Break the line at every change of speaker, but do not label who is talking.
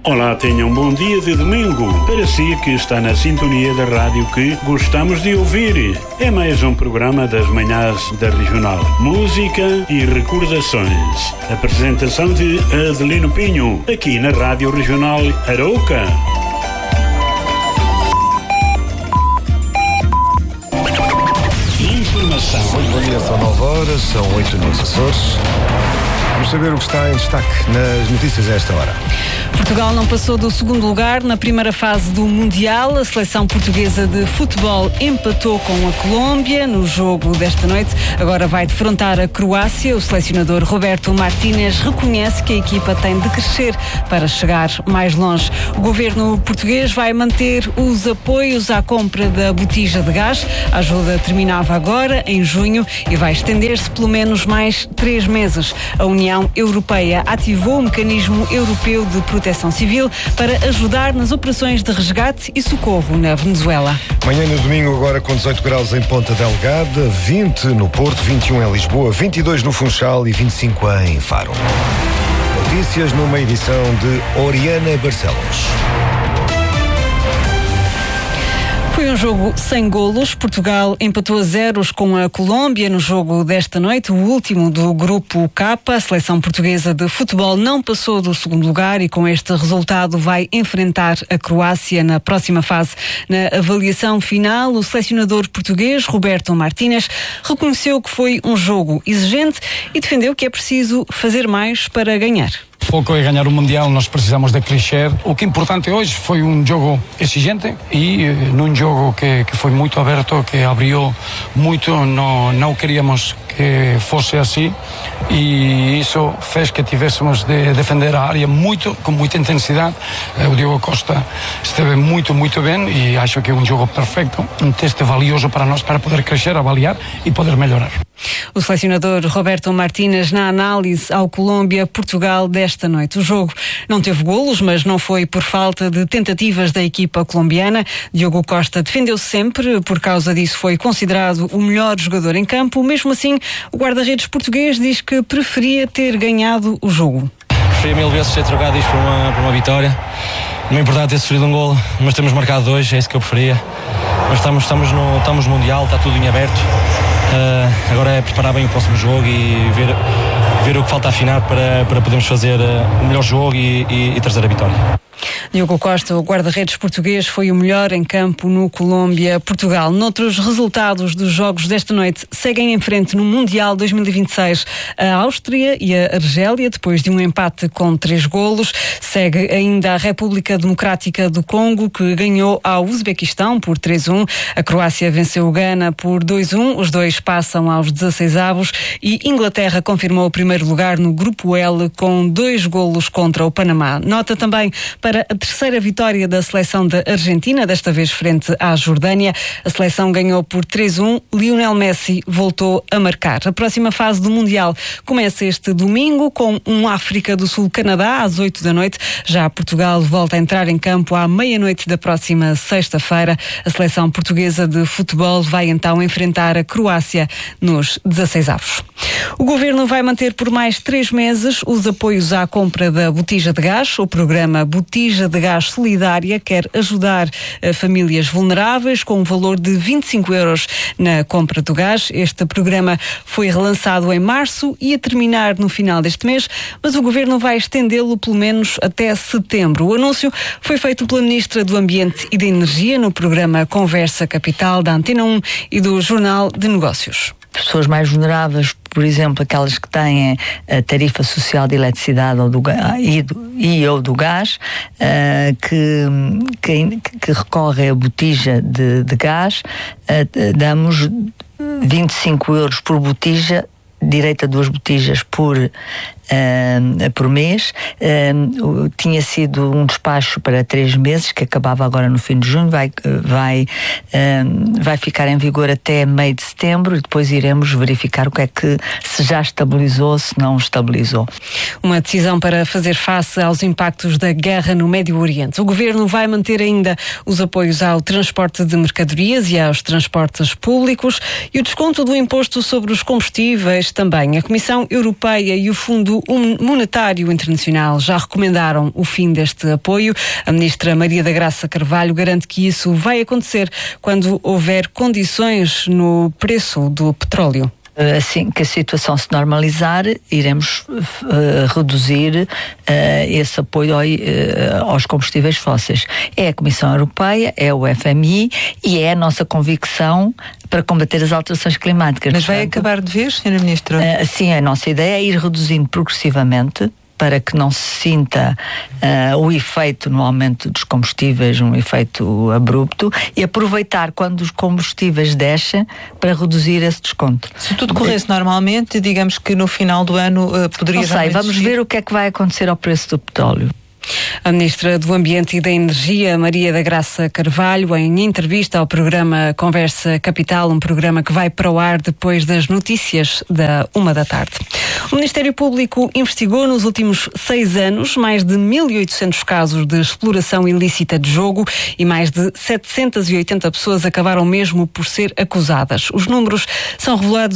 Olá, tenham um bom dia de domingo. Para si que está na sintonia da rádio que gostamos de ouvir. É mais um programa das manhãs da Regional. Música e recordações. Apresentação de Adelino Pinho, aqui na Rádio Regional Arouca. Informação.
Muito bom dia, são 9 horas, são 8 nos Açores. Vamos saber o que está em destaque nas notícias a esta hora.
Portugal não passou do segundo lugar na primeira fase do Mundial. A seleção portuguesa de futebol empatou com a Colômbia no jogo desta noite. Agora vai defrontar a Croácia. O selecionador Roberto Martínez reconhece que a equipa tem de crescer para chegar mais longe. O governo português vai manter os apoios à compra da botija de gás. A ajuda terminava agora, em junho, e vai estender-se pelo menos mais 3 meses. A União Europeia ativou o Mecanismo Europeu de Proteção Civil para ajudar nas operações de resgate e socorro na Venezuela.
Manhã no domingo, agora com 18 graus em Ponta Delgada, 20 no Porto, 21 em Lisboa, 22 no Funchal e 25 em Faro. Notícias numa edição de Oriana Barcelos.
Foi um jogo sem golos. Portugal empatou a 0 com a Colômbia no jogo desta noite, o último do Grupo K. A seleção portuguesa de futebol não passou do segundo lugar e com este resultado vai enfrentar a Croácia na próxima fase. Na avaliação final, o selecionador português, Roberto Martínez, reconheceu que foi um jogo exigente e defendeu que é preciso fazer mais para ganhar.
Foco é ganhar o Mundial, nós precisamos de crescer. O que é importante hoje foi um jogo exigente e num jogo que foi muito aberto, que abriu muito, não queríamos que fosse assim e isso fez que tivéssemos de defender a área com muita intensidade. O Diogo Costa esteve muito bem e acho que é um jogo perfeito, um teste valioso para nós para poder crescer, avaliar e poder melhorar.
O selecionador Roberto Martínez na análise ao Colômbia-Portugal desta noite. O jogo não teve golos, mas não foi por falta de tentativas da equipa colombiana. Diogo Costa defendeu-se sempre, por causa disso foi considerado o melhor jogador em campo. Mesmo assim, o guarda-redes português diz que preferia ter ganhado o jogo.
Preferia 1000 vezes ter trocado isto por uma vitória. Não é importante ter sofrido um golo, mas temos marcado 2, é isso que eu preferia. Mas estamos no Mundial, está tudo em aberto. Agora é preparar bem o próximo jogo e ver o que falta afinar para podermos fazer o melhor jogo e trazer a vitória.
Diogo Costa, o guarda-redes português, foi o melhor em campo no Colômbia-Portugal. Noutros resultados dos jogos desta noite, seguem em frente no Mundial 2026 a Áustria e a Argélia, depois de um empate com 3 golos. Segue ainda a República Democrática do Congo, que ganhou ao Uzbequistão por 3-1. A Croácia venceu o Ghana por 2-1. Os dois passam aos 16avos e Inglaterra confirmou o primeiro lugar no Grupo L com 2 golos contra o Panamá. Nota também para a terceira vitória da seleção da Argentina, desta vez frente à Jordânia. A seleção ganhou por 3-1. Lionel Messi voltou a marcar. A próxima fase do Mundial começa este domingo com um África do Sul-Canadá às 8 da noite. Já Portugal volta a entrar em campo à meia-noite da próxima sexta-feira. A seleção portuguesa de futebol vai então enfrentar a Croácia nos 16avos. O Governo vai manter por mais 3 meses os apoios à compra da botija de gás. O programa Botija de Gás Solidária quer ajudar famílias vulneráveis com um valor de 25 euros na compra do gás. Este programa foi relançado em março e ia terminar no final deste mês, mas o Governo vai estendê-lo pelo menos até setembro. O anúncio foi feito pela Ministra do Ambiente e da Energia no programa Conversa Capital da Antena 1 e do Jornal de Negócios.
Pessoas mais vulneráveis, por exemplo, aquelas que têm a tarifa social de eletricidade ou do gás, que recorrem à botija de gás, damos 25 euros por botija, direito a 2 botijas por mês. Tinha sido um despacho para 3 meses, que acabava agora no fim de junho, vai ficar em vigor até meio de setembro e depois iremos verificar o que é que se já estabilizou, se não estabilizou.
Uma decisão para fazer face aos impactos da guerra no Médio Oriente. O Governo vai manter ainda os apoios ao transporte de mercadorias e aos transportes públicos e o desconto do imposto sobre os combustíveis também. A Comissão Europeia e o Fundo Fundo Monetário Internacional já recomendaram o fim deste apoio. A ministra Maria da Graça Carvalho garante que isso vai acontecer quando houver condições no preço do petróleo.
Assim que a situação se normalizar, iremos reduzir esse apoio aos combustíveis fósseis. É a Comissão Europeia, é o FMI e é a nossa convicção para combater as alterações climáticas.
Mas vai acabar de vez, Sra. Ministra?
Sim, a nossa ideia é ir reduzindo progressivamente, para que não se sinta o efeito no aumento dos combustíveis, um efeito abrupto, e aproveitar quando os combustíveis descem para reduzir esse desconto.
Se tudo corresse normalmente, digamos que no final do ano poderia já
não sei, vamos ver o que é que vai acontecer ao preço do petróleo.
A Ministra do Ambiente e da Energia, Maria da Graça Carvalho, em entrevista ao programa Conversa Capital, um programa que vai para o ar depois das notícias da 13h. O Ministério Público investigou nos últimos 6 anos mais de 1.800 casos de exploração ilícita de jogo e mais de 780 pessoas acabaram mesmo por ser acusadas. Os números são revelados